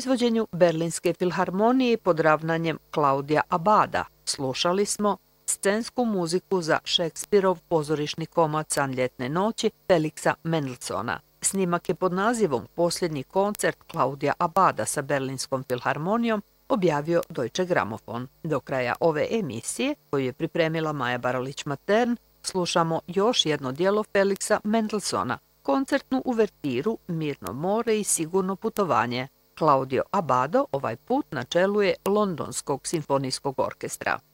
izvođenju Berlinske filharmonije pod ravnanjem Claudia Abada slušali smo scensku muziku za Šekspirov pozorišni komad San ljetne noći Felixa Mendelssohna. Snimak je pod nazivom Posljednji koncert Claudia Abada sa Berlinskom filharmonijom objavio Deutsche Grammophon. Do kraja ove emisije, koju je pripremila Maja Baralić-Matern, slušamo još jedno djelo Felixa Mendelssohna, koncertnu uvertiru Mirno more i sigurno putovanje. Claudio Abbado ovaj put na čelu je Londonskog simfonijskog orkestra.